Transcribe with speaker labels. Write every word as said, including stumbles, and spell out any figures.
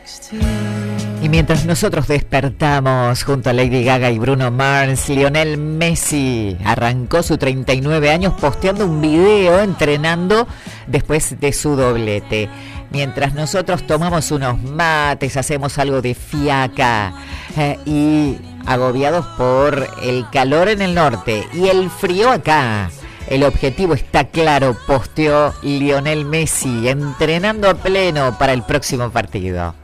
Speaker 1: Y mientras nosotros despertamos junto a Lady Gaga y Bruno Mars, Lionel Messi arrancó sus treinta y nueve años posteando un video entrenando después de su doblete. Mientras nosotros tomamos unos mates, hacemos algo de fiaca eh, y agobiados por el calor en el norte y el frío acá. El objetivo está claro, posteó Lionel Messi entrenando a pleno para el próximo partido.